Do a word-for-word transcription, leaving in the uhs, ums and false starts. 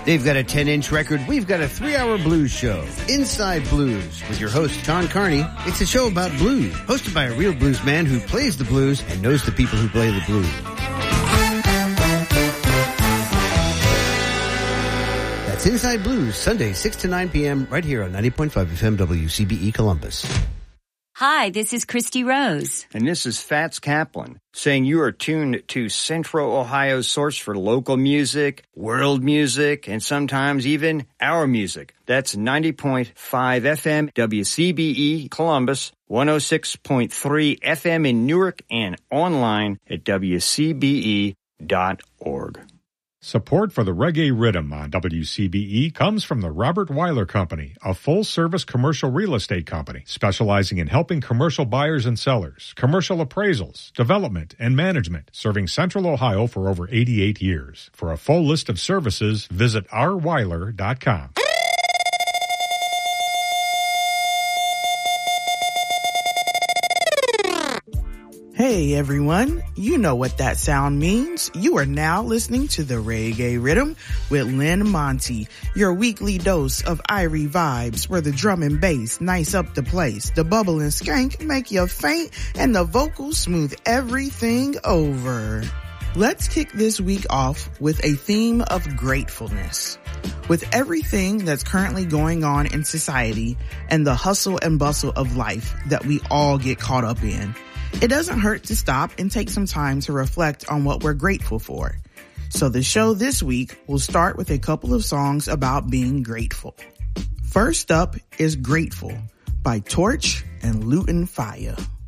They've got a ten-inch record. We've got a three-hour blues show. Inside Blues with your host, John Carney. It's a show about blues, hosted by a real blues man who plays the blues and knows the people who play the blues. That's Inside Blues, Sunday, six to nine p.m., right here on ninety point five F M W C B E Columbus. Hi, this is Christy Rose. And this is Fats Kaplan, saying you are tuned to Central Ohio's source for local music, world music, and sometimes even our music. That's ninety point five F M W C B E Columbus, one oh six point three F M in Newark, and online at W C B E dot org. Support for the Reggae Rhythm on W C B E comes from the Robert Weiler Company, a full-service commercial real estate company specializing in helping commercial buyers and sellers, commercial appraisals, development, and management, serving Central Ohio for over eighty-eight years. For a full list of services, visit r weiler dot com. Hey everyone, you know what that sound means. You are now listening to the Reggae Rhythm with Lynn Monty, your weekly dose of Irie vibes where the drum and bass nice up the place, the bubble and skank make you faint, and the vocals smooth everything over. Let's kick this week off with a theme of gratefulness. With everything that's currently going on in society and the hustle and bustle of life that we all get caught up in, it doesn't hurt to stop and take some time to reflect on what we're grateful for. So the show this week will start with a couple of songs about being grateful. First up is Grateful by Torch and Luton Fire.